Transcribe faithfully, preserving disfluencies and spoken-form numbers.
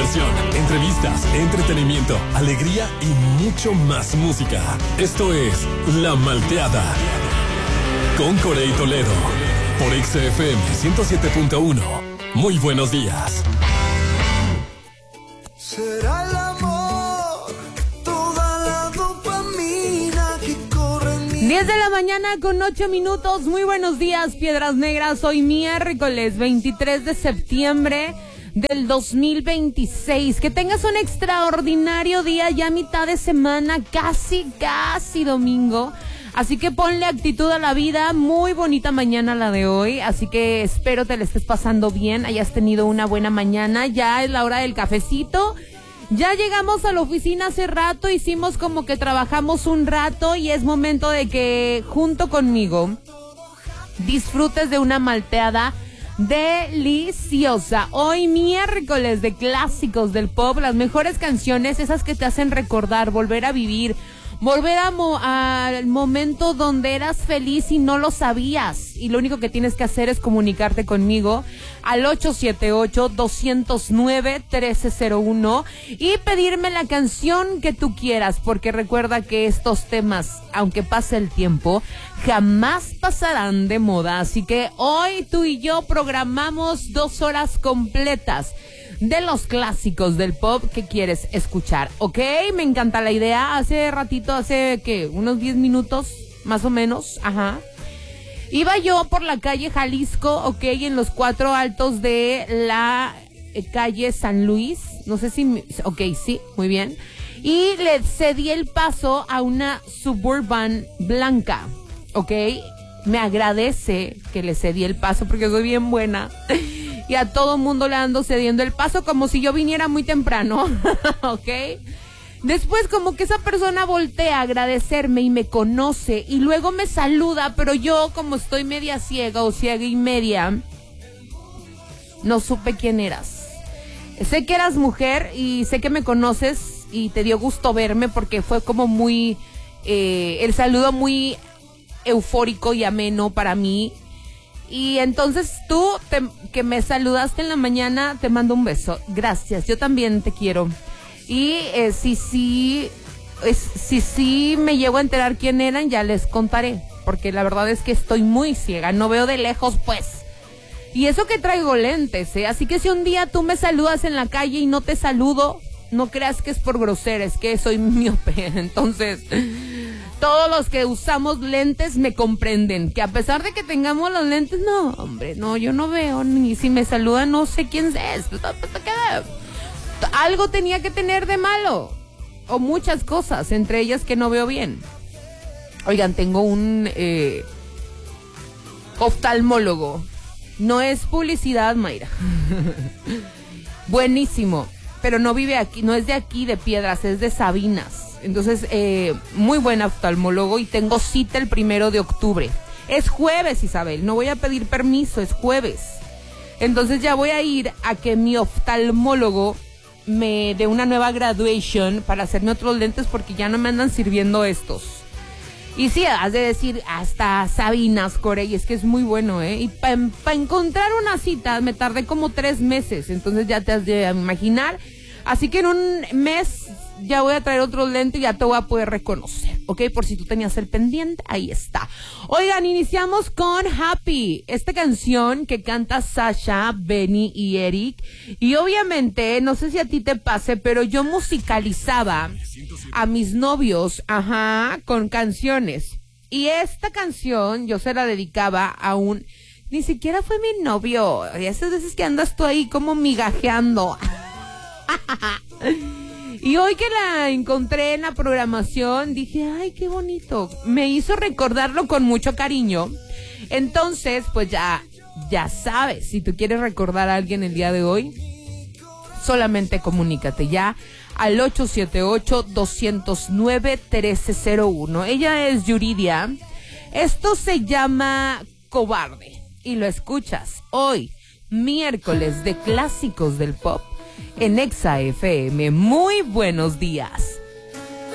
diversión, entrevistas, entretenimiento, alegría y mucho más música. Esto es La Malteada con Corey Toledo por X F M ciento siete punto uno. Muy buenos días. Será el amor, toda la dopamina que corre en mi... diez de la mañana con ocho minutos. Muy buenos días, Piedras Negras. Hoy miércoles veintitrés de septiembre del dos mil veintiséis. Que tengas un extraordinario día, ya mitad de semana, casi, casi domingo. Así que ponle actitud a la vida. Muy bonita mañana la de hoy. Así que espero te la estés pasando bien, hayas tenido una buena mañana. Ya es la hora del cafecito. Ya llegamos a la oficina hace rato, hicimos como que trabajamos un rato y es momento de que junto conmigo disfrutes de una malteada deliciosa. Hoy miércoles de clásicos del pop, las mejores canciones, esas que te hacen recordar, volver a vivir, volver a mo- al momento donde eras feliz y no lo sabías. Y lo único que tienes que hacer es comunicarte conmigo al ocho siete ocho, dos cero nueve, uno tres cero uno y pedirme la canción que tú quieras, porque recuerda que estos temas, aunque pase el tiempo, jamás pasarán de moda. Así que hoy tú y yo programamos dos horas completas de los clásicos del pop que quieres escuchar, ¿ok? Me encanta la idea. Hace ratito, hace, ¿qué? Unos diez minutos, más o menos, ajá. Iba yo por la calle Jalisco, ¿ok? En los cuatro altos de la eh, calle San Luis. No sé si... Ok, sí, muy bien. Y le cedí el paso a una Suburban blanca, ¿ok? Me agradece que le cedí el paso porque soy bien buena. Y a todo mundo le ando cediendo el paso como si yo viniera muy temprano, ¿ok? Después como que esa persona voltea a agradecerme y me conoce y luego me saluda, pero yo como estoy media ciega o ciega y media, no supe quién eras. Sé que eras mujer y sé que me conoces y te dio gusto verme porque fue como muy, eh, el saludo muy eufórico y ameno para mí. Y entonces tú, te, que me saludaste en la mañana, te mando un beso. Gracias, yo también te quiero. Y eh, si sí si, si, si me llego a enterar quién eran, ya les contaré. Porque la verdad es que estoy muy ciega, no veo de lejos, pues. Y eso que traigo lentes, ¿eh? Así que si un día tú me saludas en la calle y no te saludo, no creas que es por grosera, es que soy miope. Entonces... todos los que usamos lentes me comprenden, que a pesar de que tengamos los lentes, no, hombre, no, yo no veo, ni si me saludan no sé quién es. Algo tenía que tener de malo, o muchas cosas, entre ellas que no veo bien. Oigan, tengo un eh, oftalmólogo, no es publicidad, Mayra. Buenísimo, pero no vive aquí, no es de aquí, de Piedras, es de Sabinas. Entonces, eh, muy buen oftalmólogo y tengo cita el primero de octubre. Es jueves, Isabel, no voy a pedir permiso, es jueves. Entonces ya voy a ir a que mi oftalmólogo me dé una nueva graduation para hacerme otros lentes porque ya no me andan sirviendo estos. Y sí, has de decir, hasta Sabinas, Corey, es que es muy bueno, ¿eh? Y para pa encontrar una cita me tardé como tres meses, entonces ya te has de imaginar. Así que en un mes ya voy a traer otros lentes y ya te voy a poder reconocer, ¿ok? Por si tú tenías el pendiente, ahí está. Oigan, iniciamos con Happy, esta canción que canta Sasha, Benny y Eric. Y obviamente, no sé si a ti te pase, pero yo musicalizaba a mis novios, ajá, con canciones. Y esta canción yo se la dedicaba a un... Ni siquiera fue mi novio. Y esas veces que andas tú ahí como migajeando... Y hoy que la encontré en la programación dije, ay, qué bonito, me hizo recordarlo con mucho cariño. Entonces pues ya ya sabes, si tú quieres recordar a alguien el día de hoy, solamente comunícate ya al ocho siete ocho, dos cero nueve, uno tres cero uno. Ella es Yuridia, esto se llama Cobarde y lo escuchas hoy miércoles de clásicos del pop en Exa F M. Muy buenos días.